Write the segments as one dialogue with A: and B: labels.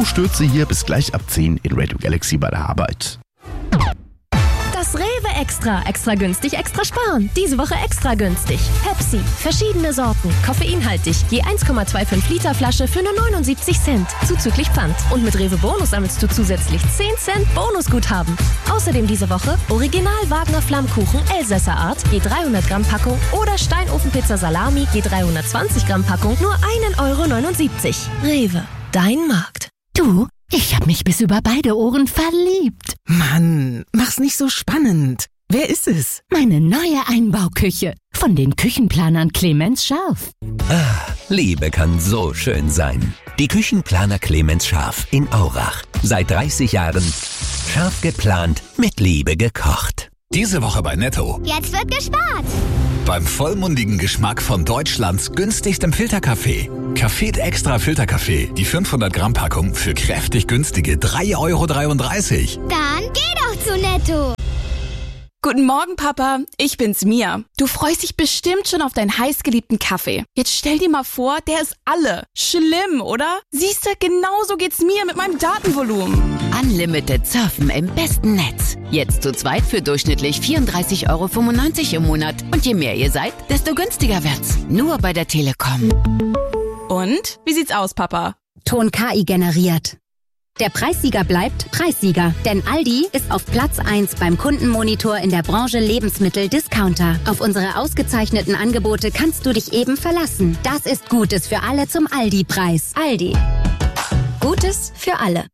A: Flo Stürze hier, bis gleich ab 10 in Radio Galaxy bei der Arbeit.
B: Das Rewe Extra günstig, extra sparen. Diese Woche extra günstig. Pepsi, verschiedene Sorten, koffeinhaltig, je 1,25 Liter Flasche für nur 79 Cent, zuzüglich Pfand. Und mit Rewe Bonus sammelst du zusätzlich 10 Cent Bonusguthaben. Außerdem diese Woche Original Wagner Flammkuchen Elsässer Art, je 300 Gramm Packung oder Steinofenpizza Salami, je 320 Gramm Packung, nur 1,79 €. Rewe, dein Markt.
C: Du? Ich hab mich bis über beide Ohren verliebt.
D: Mann, mach's nicht so spannend. Wer ist es?
C: Meine neue Einbauküche. Von den Küchenplanern Clemens Scharf.
E: Liebe kann so schön sein. Die Küchenplaner Clemens Scharf in Aurach. Seit 30 Jahren scharf geplant, mit Liebe gekocht.
F: Diese Woche bei Netto.
G: Jetzt wird gespart.
F: Beim vollmundigen Geschmack von Deutschlands günstigstem Filterkaffee. Café Extra Filterkaffee. Die 500 Gramm Packung für kräftig günstige 3,33 €.
G: Dann geh doch zu Netto.
H: Guten Morgen, Papa. Ich bin's, Mia. Du freust dich bestimmt schon auf deinen heißgeliebten Kaffee. Jetzt stell dir mal vor, der ist alle. Schlimm, oder? Siehste, genauso geht's mir mit meinem Datenvolumen.
C: Unlimited Surfen im besten Netz. Jetzt zu zweit für durchschnittlich 34,95 € im Monat. Und je mehr ihr seid, desto günstiger wird's. Nur bei der Telekom.
H: Und? Wie sieht's aus, Papa?
I: Ton KI generiert. Der Preissieger bleibt Preissieger, denn Aldi ist auf Platz 1 beim Kundenmonitor in der Branche Lebensmittel-Discounter. Auf unsere ausgezeichneten Angebote kannst du dich eben verlassen. Das ist Gutes für alle zum Aldi-Preis. Aldi. Gutes für alle.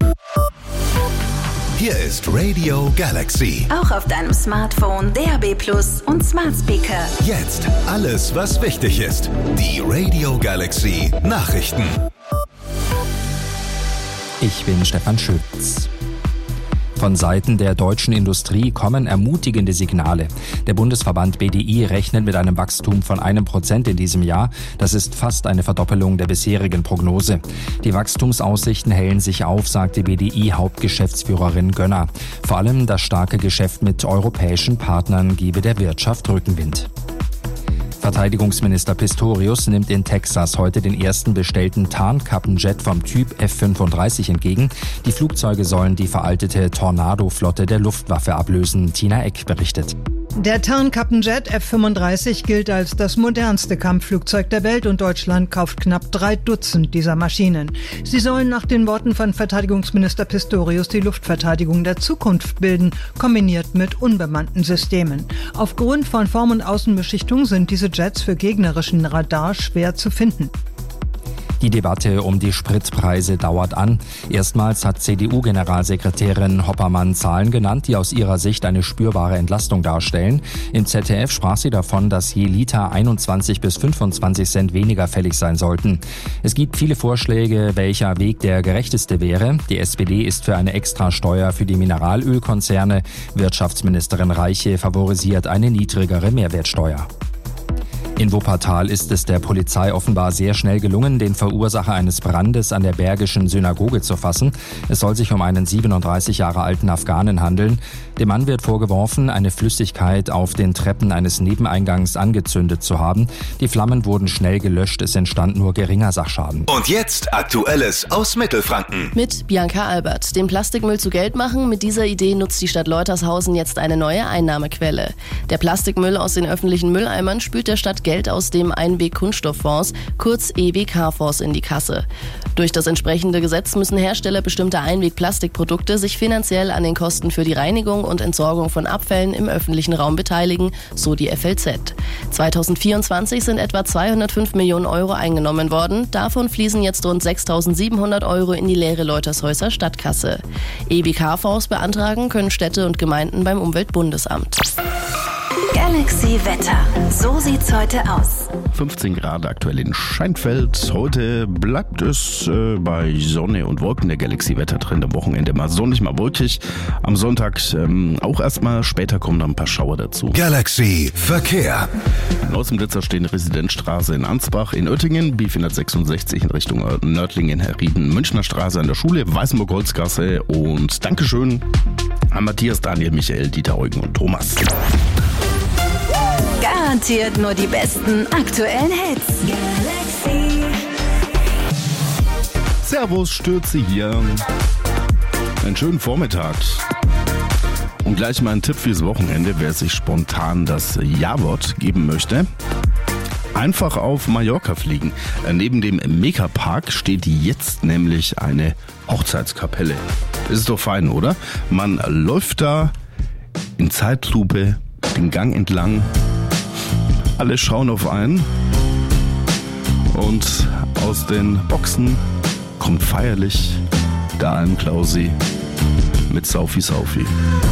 J: Hier ist Radio Galaxy.
K: Auch auf deinem Smartphone, DAB+ und Smart Speaker.
J: Jetzt alles, was wichtig ist. Die Radio Galaxy Nachrichten.
L: Ich bin Stefan Schütz. Von Seiten der deutschen Industrie kommen ermutigende Signale. Der Bundesverband BDI rechnet mit einem Wachstum von 1% in diesem Jahr. Das ist fast eine Verdoppelung der bisherigen Prognose. Die Wachstumsaussichten hellen sich auf, sagte BDI-Hauptgeschäftsführerin Gönner. Vor allem das starke Geschäft mit europäischen Partnern gebe der Wirtschaft Rückenwind. Verteidigungsminister Pistorius nimmt in Texas heute den ersten bestellten Tarnkappenjet vom Typ F-35 entgegen. Die Flugzeuge sollen die veraltete Tornado-Flotte der Luftwaffe ablösen. Tina Eck berichtet.
M: Der Tarnkappenjet F-35 gilt als das modernste Kampfflugzeug der Welt und Deutschland kauft knapp 3 Dutzend dieser Maschinen. Sie sollen nach den Worten von Verteidigungsminister Pistorius die Luftverteidigung der Zukunft bilden, kombiniert mit unbemannten Systemen. Aufgrund von Form- und Außenbeschichtung sind diese Jets für gegnerischen Radar schwer zu finden.
L: Die Debatte um die Spritpreise dauert an. Erstmals hat CDU-Generalsekretärin Hoppermann Zahlen genannt, die aus ihrer Sicht eine spürbare Entlastung darstellen. Im ZDF sprach sie davon, dass je Liter 21 bis 25 Cent weniger fällig sein sollten. Es gibt viele Vorschläge, welcher Weg der gerechteste wäre. Die SPD ist für eine Extrasteuer für die Mineralölkonzerne. Wirtschaftsministerin Reiche favorisiert eine niedrigere Mehrwertsteuer. In Wuppertal ist es der Polizei offenbar sehr schnell gelungen, den Verursacher eines Brandes an der Bergischen Synagoge zu fassen. Es soll sich um einen 37 Jahre alten Afghanen handeln. Dem Mann wird vorgeworfen, eine Flüssigkeit auf den Treppen eines Nebeneingangs angezündet zu haben. Die Flammen wurden schnell gelöscht, es entstand nur geringer Sachschaden.
J: Und jetzt Aktuelles aus Mittelfranken.
N: Mit Bianca Albert. Den Plastikmüll zu Geld machen, mit dieser Idee nutzt die Stadt Leutershausen jetzt eine neue Einnahmequelle. Der Plastikmüll aus den öffentlichen Mülleimern spült der Stadt Geld aus dem Einweg-Kunststofffonds, kurz EWK-Fonds, in die Kasse. Durch das entsprechende Gesetz müssen Hersteller bestimmter Einweg-Plastikprodukte sich finanziell an den Kosten für die Reinigung und Entsorgung von Abfällen im öffentlichen Raum beteiligen, so die FLZ. 2024 sind etwa 205 Millionen Euro eingenommen worden. Davon fließen jetzt rund 6.700 Euro in die leere Leutershäuser Stadtkasse. EWK-Fonds beantragen können Städte und Gemeinden beim Umweltbundesamt.
K: Galaxy Wetter. So sieht's heute aus.
A: 15 Grad aktuell in Scheinfeld. Heute bleibt es bei Sonne und Wolken. Der Galaxy-Wetter Trend am Wochenende mal sonnig, mal wolkig. Am Sonntag auch erstmal. Später kommen dann ein paar Schauer dazu.
J: Galaxy Verkehr.
A: Aus dem Blitzer stehen Residenzstraße in Ansbach, in Oettingen, B466 in Richtung Nördlingen, Herrieden, Münchner Straße an der Schule, Weißenburg-Holzgasse und Dankeschön an Matthias, Daniel, Michael, Dieter, Eugen und Thomas.
K: Garantiert nur die besten aktuellen Hits. Galaxy.
A: Servus, Stürze hier. Einen schönen Vormittag. Und gleich mal ein Tipp fürs Wochenende, wer sich spontan das Ja-Wort geben möchte. Einfach auf Mallorca fliegen. Neben dem Megapark steht jetzt nämlich eine Hochzeitskapelle. Das ist doch fein, oder? Man läuft da in Zeitlupe den Gang entlang. Alle schauen auf einen. Und aus den Boxen kommt feierlich der Almklausi mit Saufi Saufi.